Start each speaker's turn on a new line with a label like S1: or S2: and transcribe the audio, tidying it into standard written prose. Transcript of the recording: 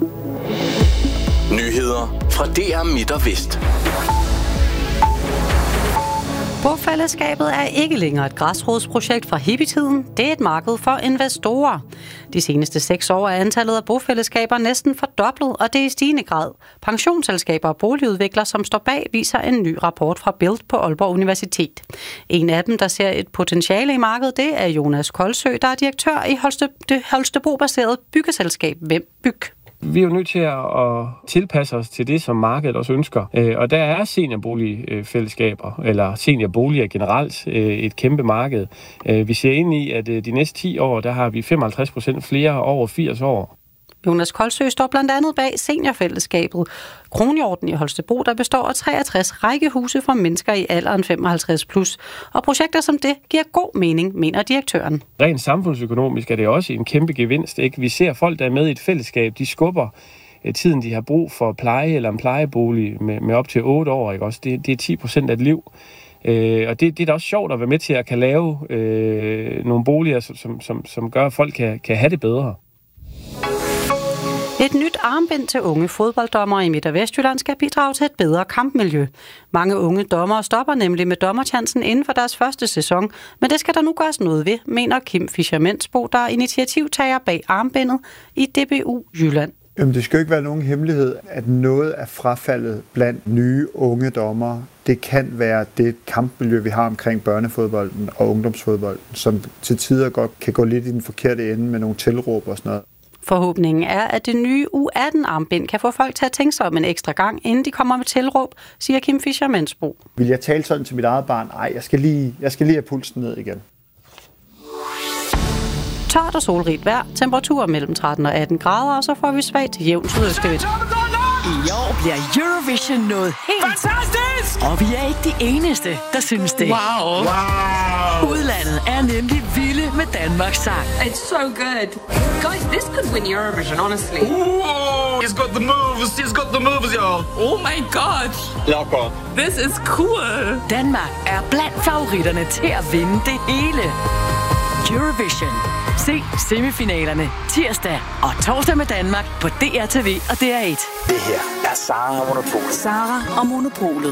S1: Nyheder fra DR Midt og Vest.
S2: Bofællesskabet er ikke længere et græsrodsprojekt fra hippietiden. Det er et marked for investorer. De seneste 6 år er antallet af bofællesskaber næsten fordoblet, og det er i stigende grad. Pensionsselskaber og boligudviklere, som står bag, viser en ny rapport fra Build på Aalborg Universitet. En af dem, der ser et potentiale i markedet, det er Jonas Kolsø, der er direktør i det Holstebro-baserede byggeselskab Hvem Byg.
S3: Vi er jo nødt til at tilpasse os til det, som markedet også ønsker. Og der er seniorboligfællesskaber, eller seniorboliger generelt, et kæmpe marked. Vi ser ind i, at de næste 10 år, der har vi 55% flere over 80 år.
S2: Jonas Kolsø står blandt andet bag seniorfællesskabet Kronhjorten i Holstebro, der består af 63 rækkehuse for mennesker i alderen 55+. Og projekter som det giver god mening, mener direktøren.
S3: Rent samfundsøkonomisk er det også en kæmpe gevinst, ikke? Vi ser folk, der er med i et fællesskab, de skubber tiden, de har brug for pleje eller en plejebolig med op til 8 år. Ikke? Også det er 10% af et liv. Og det er da også sjovt at være med til at kan lave nogle boliger, som gør, at folk kan have det bedre.
S2: Et nyt armbind til unge fodbolddommere i Midt- og Vestjylland skal bidrage til et bedre kampmiljø. Mange unge dommere stopper nemlig med dommerchancen inden for deres første sæson, men det skal der nu gøres noget ved, mener Kim Fischer-Mensbo, der er initiativtager bag armbindet i DBU Jylland.
S4: Jamen, det skal jo ikke være nogen hemmelighed, at noget af frafaldet blandt nye unge dommere, det kan være det kampmiljø, vi har omkring børnefodbolden og ungdomsfodbolden, som til tider godt kan gå lidt i den forkerte ende med nogle tilråb og sådan noget.
S2: Forhåbningen er, at det nye U18-armbind kan få folk til at tænke sig om en ekstra gang, inden de kommer med tilråb, siger Kim Fischer-Mensbo.
S4: Vil jeg tale sådan til mit eget barn? Ej, jeg skal lige have pulsen ned igen.
S2: Tørt og solrigt vejr, temperaturer mellem 13 og 18 grader, og så får vi svagt til jævn sydøstvind.
S5: I år bliver Eurovision noget helt fantastisk! Og vi er ikke de eneste, der synes det.
S6: Wow!
S5: Udlandet er nemlig vilde med Danmarks sang.
S6: It's so good. Guys, this could win Eurovision, honestly.
S7: Ooh, he's got the moves, y'all.
S6: Oh my god.
S7: Locker.
S6: This is cool.
S5: Danmark er blandt favoritterne til at vinde det hele. Eurovision. Se semifinalerne tirsdag og torsdag med Danmark på DRTV og DR1.
S1: Det her er Sara og Monopolet.
S5: Sara og Monopolet.